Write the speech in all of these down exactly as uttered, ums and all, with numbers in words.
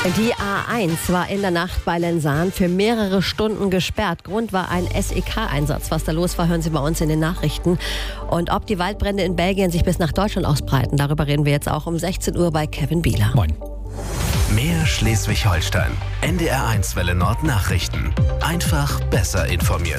Die A eins war in der Nacht bei Lenzahn für mehrere Stunden gesperrt. Grund war ein S E K-Einsatz. Was da los war, hören Sie bei uns in den Nachrichten. Und ob die Waldbrände in Belgien sich bis nach Deutschland ausbreiten, darüber reden wir jetzt auch um sechzehn Uhr bei Kevin Bieler. Moin. Mehr Schleswig-Holstein. N D R eins Welle Nord Nachrichten. Einfach besser informiert.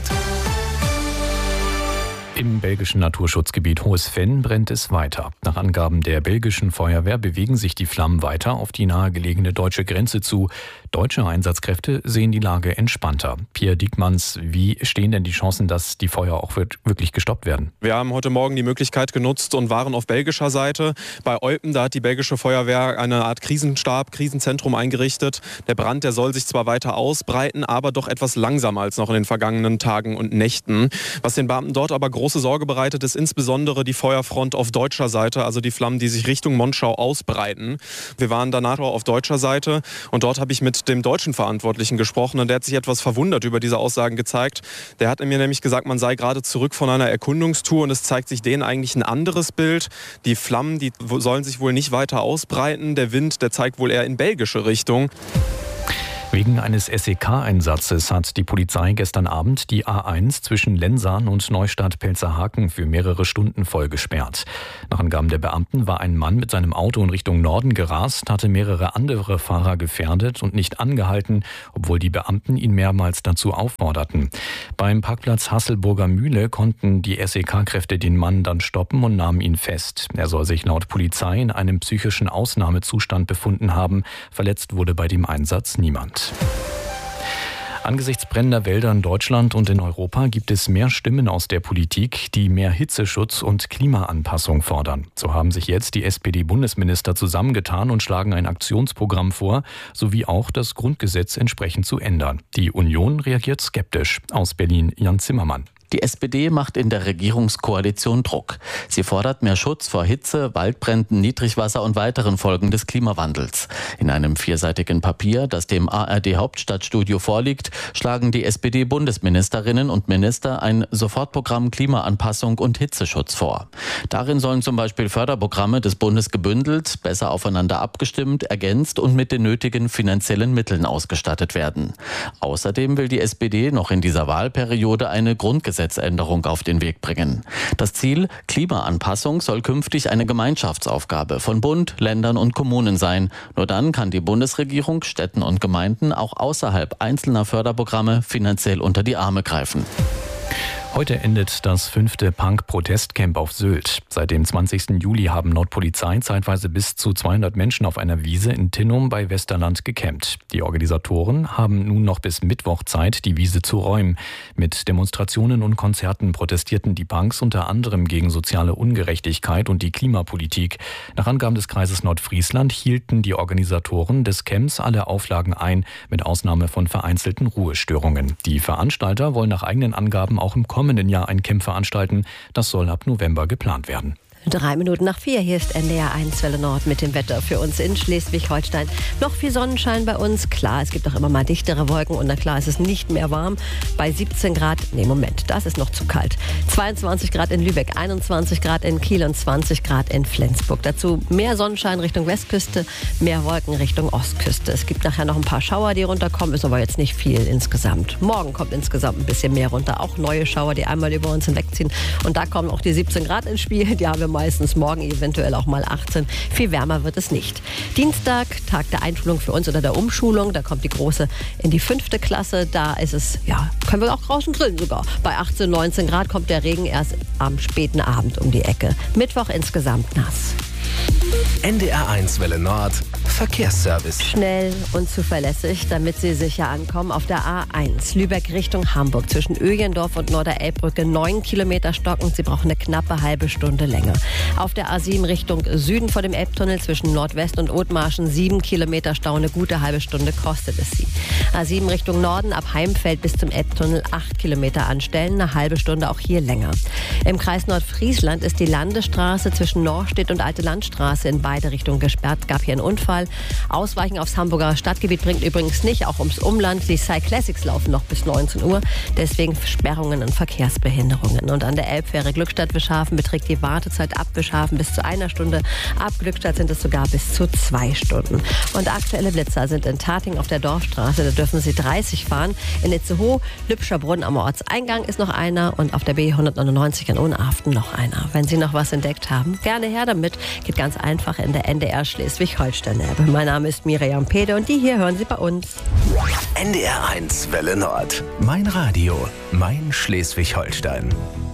Im belgischen Naturschutzgebiet Hohes Venn brennt es weiter. Nach Angaben der belgischen Feuerwehr bewegen sich die Flammen weiter auf die nahegelegene deutsche Grenze zu. Deutsche Einsatzkräfte sehen die Lage entspannter. Pierre Diekmanns, wie stehen denn die Chancen, dass die Feuer auch wirklich gestoppt werden? Wir haben heute Morgen die Möglichkeit genutzt und waren auf belgischer Seite. Bei Eupen, da hat die belgische Feuerwehr eine Art Krisenstab, Krisenzentrum eingerichtet. Der Brand, der soll sich zwar weiter ausbreiten, aber doch etwas langsamer als noch in den vergangenen Tagen und Nächten. Was den Beamten dort aber groß Große Sorge bereitet ist insbesondere die Feuerfront auf deutscher Seite, also die Flammen, die sich Richtung Monschau ausbreiten. Wir waren danach auf deutscher Seite und dort habe ich mit dem deutschen Verantwortlichen gesprochen und der hat sich etwas verwundert über diese Aussagen gezeigt. Der hat mir nämlich gesagt, man sei gerade zurück von einer Erkundungstour und es zeigt sich denen eigentlich ein anderes Bild. Die Flammen, die sollen sich wohl nicht weiter ausbreiten. Der Wind, der zeigt wohl eher in belgische Richtung. Wegen eines S E K-Einsatzes hat die Polizei gestern Abend die A eins zwischen Lenzahn und Neustadt-Pelzerhaken für mehrere Stunden voll gesperrt. Nach Angaben der Beamten war ein Mann mit seinem Auto in Richtung Norden gerast, hatte mehrere andere Fahrer gefährdet und nicht angehalten, obwohl die Beamten ihn mehrmals dazu aufforderten. Beim Parkplatz Hasselburger Mühle konnten die S E K-Kräfte den Mann dann stoppen und nahmen ihn fest. Er soll sich laut Polizei in einem psychischen Ausnahmezustand befunden haben. Verletzt wurde bei dem Einsatz niemand. Angesichts brennender Wälder in Deutschland und in Europa gibt es mehr Stimmen aus der Politik, die mehr Hitzeschutz und Klimaanpassung fordern. So haben sich jetzt die S P D-Bundesminister zusammengetan und schlagen ein Aktionsprogramm vor, sowie auch das Grundgesetz entsprechend zu ändern. Die Union reagiert skeptisch. Aus Berlin Jan Zimmermann. Die S P D macht in der Regierungskoalition Druck. Sie fordert mehr Schutz vor Hitze, Waldbränden, Niedrigwasser und weiteren Folgen des Klimawandels. In einem vierseitigen Papier, das dem A R D-Hauptstadtstudio vorliegt, schlagen die S P D-Bundesministerinnen und Minister ein Sofortprogramm Klimaanpassung und Hitzeschutz vor. Darin sollen zum Beispiel Förderprogramme des Bundes gebündelt, besser aufeinander abgestimmt, ergänzt und mit den nötigen finanziellen Mitteln ausgestattet werden. Außerdem will die S P D noch in dieser Wahlperiode eine Grundgesetzgebung Gesetzänderung auf den Weg bringen. Das Ziel, Klimaanpassung, soll künftig eine Gemeinschaftsaufgabe von Bund, Ländern und Kommunen sein. Nur dann kann die Bundesregierung Städten und Gemeinden auch außerhalb einzelner Förderprogramme finanziell unter die Arme greifen. Heute endet das fünfte Punk-Protestcamp auf Sylt. Seit dem zwanzigsten Juli haben laut Polizei zeitweise bis zu zweihundert Menschen auf einer Wiese in Tinnum bei Westerland gecampt. Die Organisatoren haben nun noch bis Mittwoch Zeit, die Wiese zu räumen. Mit Demonstrationen und Konzerten protestierten die Punks unter anderem gegen soziale Ungerechtigkeit und die Klimapolitik. Nach Angaben des Kreises Nordfriesland hielten die Organisatoren des Camps alle Auflagen ein, mit Ausnahme von vereinzelten Ruhestörungen. Die Veranstalter wollen nach eigenen Angaben auch im kommenden Jahr ein Camp veranstalten. Das soll ab November geplant werden. Drei Minuten nach vier, hier ist N D R eins Welle Nord mit dem Wetter für uns in Schleswig-Holstein. Noch viel Sonnenschein bei uns. Klar, es gibt auch immer mal dichtere Wolken und na klar, es ist nicht mehr warm. Bei siebzehn Grad, nee Moment, das ist noch zu kalt. zweiundzwanzig Grad in Lübeck, einundzwanzig Grad in Kiel und zwanzig Grad in Flensburg. Dazu mehr Sonnenschein Richtung Westküste, mehr Wolken Richtung Ostküste. Es gibt nachher noch ein paar Schauer, die runterkommen, ist aber jetzt nicht viel insgesamt. Morgen kommt insgesamt ein bisschen mehr runter. Auch neue Schauer, die einmal über uns hinwegziehen. Und da kommen auch die siebzehn Grad ins Spiel. Die haben wir meistens morgen, eventuell auch mal achtzehn. Viel wärmer wird es nicht. Dienstag, Tag der Einschulung für uns oder der Umschulung. Da kommt die Große in die fünfte Klasse. Da ist es, ja, können wir auch draußen grillen sogar. Bei achtzehn, neunzehn Grad kommt der Regen erst am späten Abend um die Ecke. Mittwoch insgesamt nass. N D R eins Welle Nord Verkehrsservice. Schnell und zuverlässig, damit Sie sicher ankommen. Auf der A eins Lübeck Richtung Hamburg zwischen Öjendorf und Norderelbbrücke neun Kilometer stockend. Sie brauchen eine knappe halbe Stunde länger. Auf der A sieben Richtung Süden vor dem Elbtunnel zwischen Nordwest und Othmarschen sieben Kilometer Stau. Eine gute halbe Stunde kostet es Sie. A sieben Richtung Norden ab Heimfeld bis zum Elbtunnel acht Kilometer anstellen. Eine halbe Stunde auch hier länger. Im Kreis Nordfriesland ist die Landesstraße zwischen Norstedt und Alte Landstraße in Bayern beide Richtungen gesperrt. Gab hier einen Unfall. Ausweichen aufs Hamburger Stadtgebiet bringt übrigens nicht, auch ums Umland. Die Cyclassics laufen noch bis neunzehn Uhr. Deswegen Sperrungen und Verkehrsbehinderungen. Und an der Elbfähre Glückstadt-Wischhafen beträgt die Wartezeit ab Wischhafen bis zu einer Stunde. Ab Glückstadt sind es sogar bis zu zwei Stunden. Und aktuelle Blitzer sind in Tating auf der Dorfstraße. Da dürfen Sie dreißig fahren. In Itzehoe, Lübscherbrunn am Ortseingang ist noch einer und auf der B hundertneunundneunzig in Unaften noch einer. Wenn Sie noch was entdeckt haben, gerne her damit. Geht ganz einfach in der N D R Schleswig-Holstein-App. Mein Name ist Miriam Pede und die hier hören Sie bei uns. N D R eins Welle Nord. Mein Radio, mein Schleswig-Holstein.